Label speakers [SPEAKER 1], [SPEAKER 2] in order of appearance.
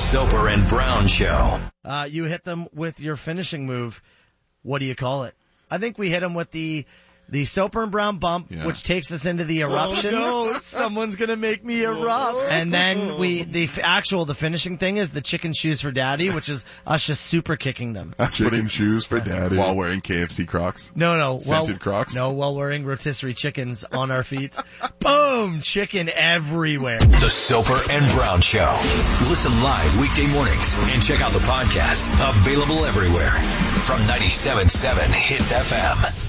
[SPEAKER 1] Soper and Brown Show.
[SPEAKER 2] You hit them with your finishing move. What do you call it? I think we hit them with the Soper and Brown bump, which takes us into the eruption.
[SPEAKER 3] Oh no, someone's gonna make me erupt.
[SPEAKER 2] And then the finishing thing is the chicken shoes for daddy, which is us just super kicking them.
[SPEAKER 4] That's chicken shoes for daddy. While wearing KFC Crocs.
[SPEAKER 2] No.
[SPEAKER 4] Scented Crocs?
[SPEAKER 2] No, while wearing rotisserie chickens on our feet. Boom! Chicken everywhere.
[SPEAKER 1] The Soper and Brown Show. Listen live weekday mornings and check out the podcast. Available everywhere. From 97.7 Hits FM.